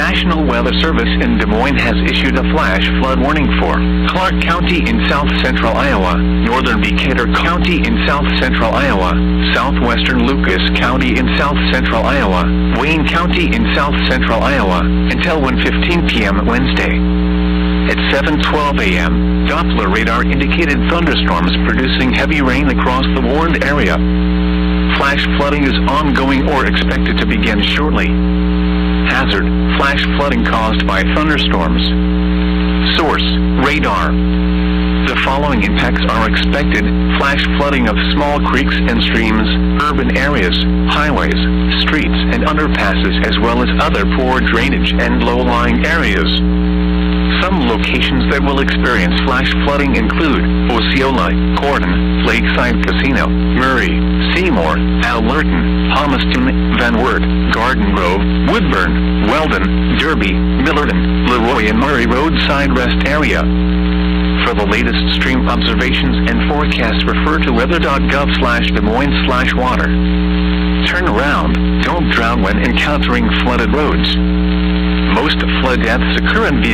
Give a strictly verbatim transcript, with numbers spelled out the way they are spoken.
National Weather Service in Des Moines has issued a flash flood warning for Clark County in south central Iowa, northern Decatur County in south central Iowa, southwestern Lucas County in south central Iowa, Wayne County in south central Iowa, until one fifteen p m Wednesday. At seven twelve a m, Doppler radar indicated thunderstorms producing heavy rain across the warned area. Flash flooding is ongoing or expected to begin shortly. Hazard: flash flooding caused by thunderstorms. Source: radar. The following impacts are expected: flash flooding of small creeks and streams, urban areas, highways, streets and underpasses, as well as other poor drainage and low-lying areas. Some locations that will experience flash flooding include Osceola, Gordon, Lakeside Casino, Murray, Seymour, Allerton, Palmerston, Van Wert, Garden Grove, Woodburn, Weldon, Derby, Millerton, Leroy and Murray roadside rest area. For the latest stream observations and forecasts, refer to weather dot gov slash Des Moines slash water. Turn around, don't drown when encountering flooded roads. Most flood deaths occur in vehicles